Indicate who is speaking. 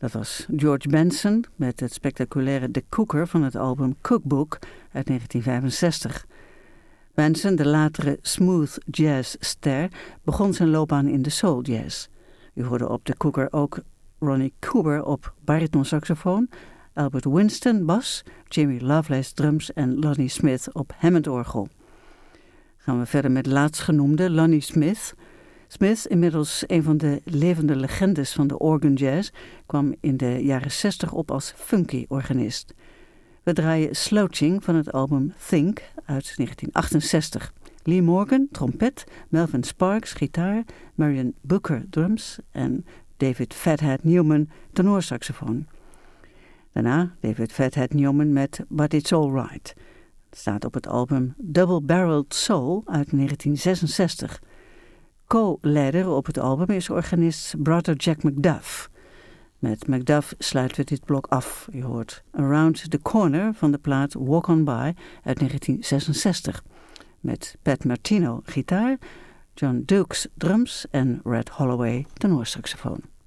Speaker 1: Dat was George Benson met het spectaculaire The Cooker van het album Cookbook uit 1965. Benson, de latere smooth jazz-ster, begon zijn loopbaan in de soul jazz. U hoorde op The Cooker ook Ronnie Cooper op baritonsaxofoon, Albert Winston bas, Jimmy Lovelace drums en Lonnie Smith op Hammond-orgel. Gaan we verder met laatstgenoemde Lonnie Smith. Smith, inmiddels een van de levende legendes van de organ jazz, kwam in de jaren 60 op als funky-organist. We draaien Slouching van het album Think uit 1968. Lee Morgan, trompet, Melvin Sparks, gitaar, Marion Booker, drums en David Fathead Newman, tenorsaxofoon. Daarna David Fathead Newman met But It's All Right. Het staat op het album Double Barreled Soul uit 1966. Co-leider op het album is organist Brother Jack McDuff. Met McDuff sluiten we dit blok af. Je hoort Around the Corner van de plaat Walk On By uit 1966. Met Pat Martino gitaar, John Dukes drums en Red Holloway tenorsaxofoon.